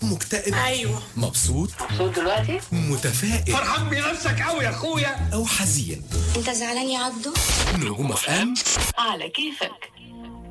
مكتئب؟ ايوه. مبسوط دلوقتي متفائل فرحان بنفسك قوي يا اخويا او حزين؟ انت زعلان يا عبدو؟ نجوم اف ام على كيفك.